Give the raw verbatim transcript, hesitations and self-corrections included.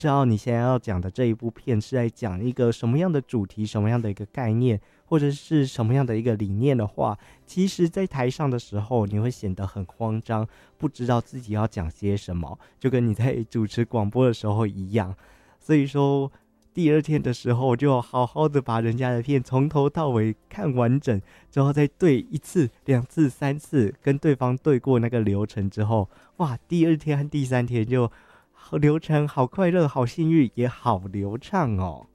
知道你现在要讲的这一部片是在讲一个什么样的主题，什么样的一个概念，或者是什么样的一个理念的话，其实在台上的时候你会显得很慌张，不知道自己要讲些什么，就跟你在主持广播的时候一样。所以说第二天的时候就好好的把人家的片从头到尾看完整，之后再对一次两次三次，跟对方对过那个流程之后，哇，第二天和第三天就流程好快乐，好幸运，也好流畅哦。